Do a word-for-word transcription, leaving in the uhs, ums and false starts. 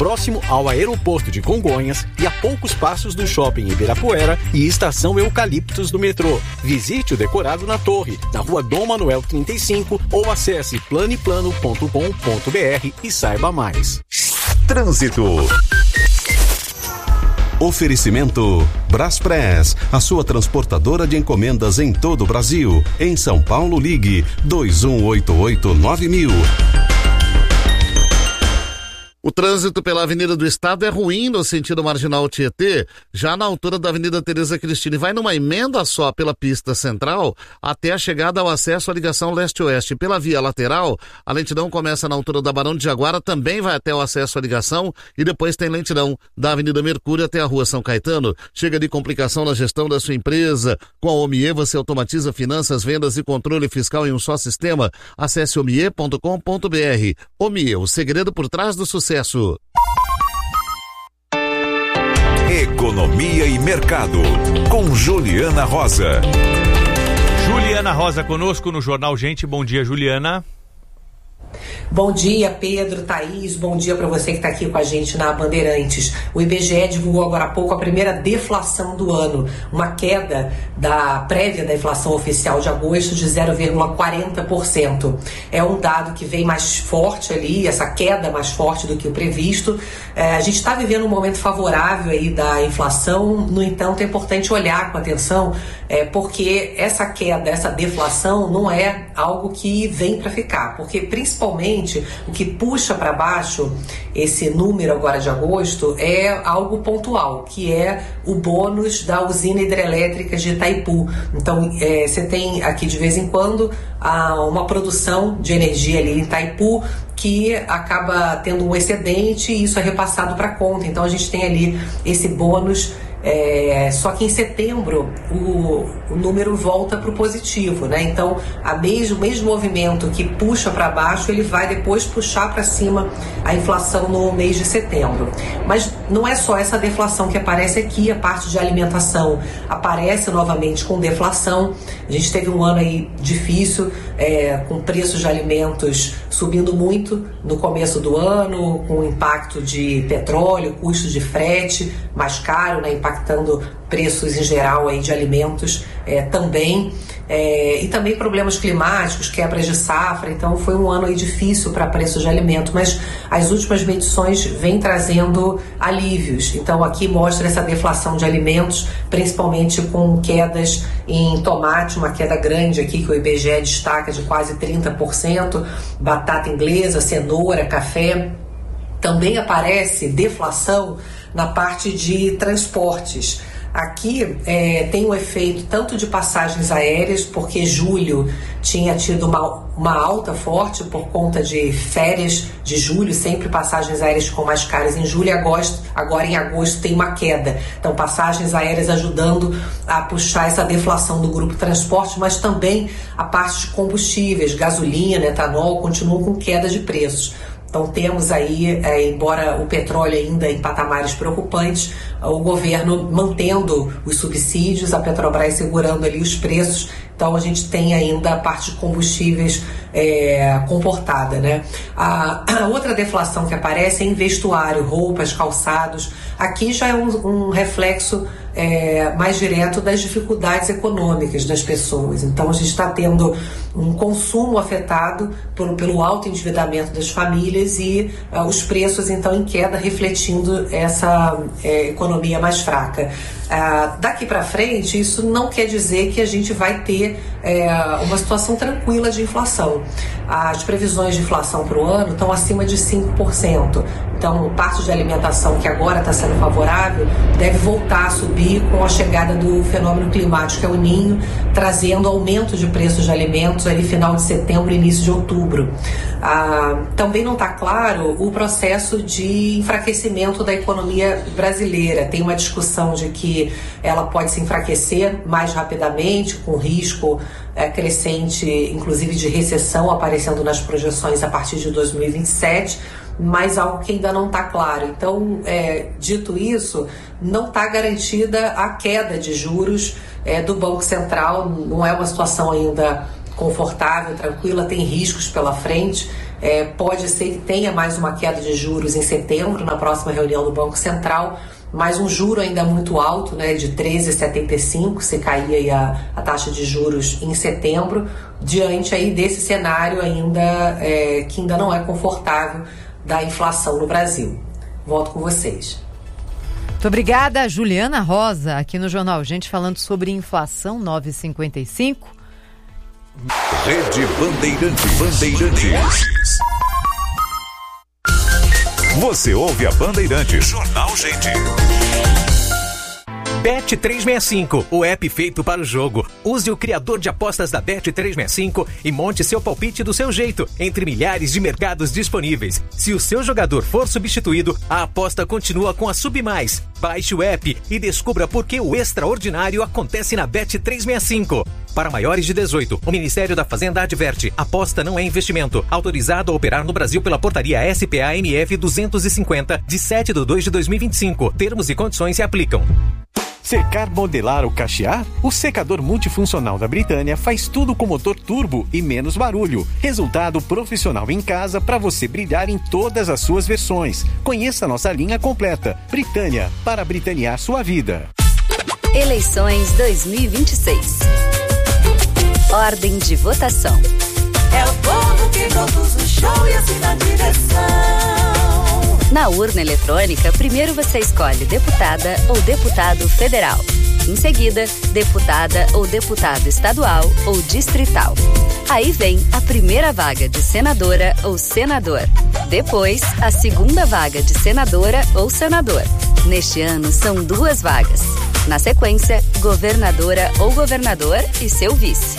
próximo ao aeroporto de Congonhas e a poucos passos do Shopping Ibirapuera e Estação Eucaliptos do metrô. Visite o decorado na Torre, na Rua Dom Manuel trinta e cinco ou acesse planeplano ponto com ponto br e saiba mais. Trânsito. Oferecimento Braspress, a sua transportadora de encomendas em todo o Brasil. Em São Paulo, ligue dois um oito oito nove mil. O trânsito pela Avenida do Estado é ruim no sentido marginal Tietê, já na altura da Avenida Tereza Cristina. Vai numa emenda só pela pista central até a chegada ao acesso à ligação leste-oeste. Pela via lateral, a lentidão começa na altura da Barão de Jaguara, também vai até o acesso à ligação e depois tem lentidão da Avenida Mercúrio até a Rua São Caetano. Chega de complicação na gestão da sua empresa. Com a Omie você automatiza finanças, vendas e controle fiscal em um só sistema. Acesse omie ponto com ponto br. Omie, o segredo por trás do sucesso. Economia e Mercado, com Juliana Rosa. Juliana Rosa conosco no Jornal Gente. Bom dia, Juliana. Bom dia, Pedro, Thaís, bom dia para você que está aqui com a gente na Bandeirantes. O I B G E divulgou agora há pouco a primeira deflação do ano, uma queda da prévia da inflação oficial de agosto de zero vírgula quarenta por cento. É um dado que vem mais forte ali, essa queda mais forte do que o previsto. É, a gente está vivendo um momento favorável aí da inflação, no entanto é importante olhar com atenção, é, porque essa queda, essa deflação não é algo que vem para ficar, porque principalmente o que puxa para baixo esse número agora de agosto é algo pontual, que é o bônus da usina hidrelétrica de Itaipu. Então, é, você tem aqui de vez em quando a, uma produção de energia ali em Itaipu que acaba tendo um excedente e isso é repassado para a conta. Então, a gente tem ali esse bônus. É, só que em setembro o, o número volta para o positivo, né? Então a mesmo, o mesmo movimento que puxa para baixo, ele vai depois puxar para cima a inflação no mês de setembro. Mas não é só essa deflação que aparece aqui, a parte de alimentação aparece novamente com deflação. A gente teve um ano aí difícil, é, com preços de alimentos subindo muito no começo do ano, com impacto de petróleo, custo de frete mais caro, né, impactando preços em geral aí de alimentos é, também, é, e também problemas climáticos, quebras de safra. Então foi um ano aí difícil para preços de alimento, mas as últimas medições vêm trazendo alívios. Então aqui mostra essa deflação de alimentos, principalmente com quedas em tomate, uma queda grande aqui que o I B G E destaca de quase trinta por cento, batata inglesa, cenoura, café. Também aparece deflação na parte de transportes. Aqui é, tem um efeito tanto de passagens aéreas, porque julho tinha tido uma, uma alta forte por conta de férias de julho, sempre passagens aéreas ficam mais caras em julho e agosto, agora em agosto tem uma queda. Então passagens aéreas ajudando a puxar essa deflação do grupo transporte, mas também a parte de combustíveis, gasolina, etanol, continuam com queda de preços. Então temos aí, é, embora o petróleo ainda em patamares preocupantes, o governo mantendo os subsídios, a Petrobras segurando ali os preços. Então a gente tem ainda a parte de combustíveis é, comportada, né? A, a outra deflação que aparece é em vestuário, roupas, calçados. Aqui já é um, um reflexo é, mais direto das dificuldades econômicas das pessoas. Então a gente está tendo um consumo afetado por, pelo alto endividamento das famílias e uh, os preços então em queda, refletindo essa é, economia mais fraca. Uh, daqui para frente, isso não quer dizer que a gente vai ter é, uma situação tranquila de inflação. As previsões de inflação para o ano estão acima de cinco por cento. Então, parte de alimentação que agora está sendo favorável deve voltar a subir com a chegada do fenômeno climático, que é o Ninho, trazendo aumento de preços de alimentos ali final de setembro e início de outubro. Ah, também não está claro o processo de enfraquecimento da economia brasileira. Tem uma discussão de que ela pode se enfraquecer mais rapidamente, com risco é, crescente, inclusive de recessão aparecendo nas projeções a partir de dois mil e vinte e sete, mas algo que ainda não está claro. Então, é, dito isso, não está garantida a queda de juros é, do Banco Central, não é uma situação ainda confortável, tranquila, tem riscos pela frente. É, pode ser que tenha mais uma queda de juros em setembro, na próxima reunião do Banco Central, mas um juro ainda muito alto, né, de treze vírgula setenta e cinco, se cair aí a, a taxa de juros em setembro, diante aí desse cenário ainda é, que ainda não é confortável da inflação no Brasil. Volto com vocês. Muito obrigada, Juliana Rosa, aqui no Jornal Gente, falando sobre inflação. Nove e cinquenta e cinco. Rede Bandeirantes. Bandeirantes. Você ouve a Bandeirantes. Jornal Gente. Bet trezentos e sessenta e cinco, o app feito para o jogo. Use o criador de apostas da Bet trezentos e sessenta e cinco e monte seu palpite do seu jeito, entre milhares de mercados disponíveis. Se o seu jogador for substituído, a aposta continua com a Submais. Baixe o app e descubra por que o extraordinário acontece na Bet trezentos e sessenta e cinco. Para maiores de dezoito, o Ministério da Fazenda adverte: aposta não é investimento. Autorizado a operar no Brasil pela portaria S P A M F duzentos e cinquenta, de sete de dois de dois mil e vinte e cinco. Termos e condições se aplicam. Secar, modelar ou cachear? O secador multifuncional da Britânia faz tudo com motor turbo e menos barulho. Resultado profissional em casa para você brilhar em todas as suas versões. Conheça nossa linha completa. Britânia, para britanear sua vida. Eleições dois mil e vinte e seis. Ordem de votação. É o povo que produz o show e assina a direção. Na urna eletrônica, primeiro você escolhe deputada ou deputado federal. Em seguida, deputada ou deputado estadual ou distrital. Aí vem a primeira vaga de senadora ou senador. Depois, a segunda vaga de senadora ou senador. Neste ano, são duas vagas. Na sequência, governadora ou governador e seu vice.